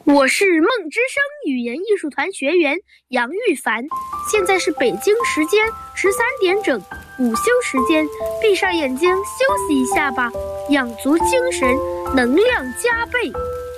我是梦之声语言艺术团学员杨玉凡，现在是北京时间13点整，午休时间，闭上眼睛休息一下吧，养足精神，能量加倍。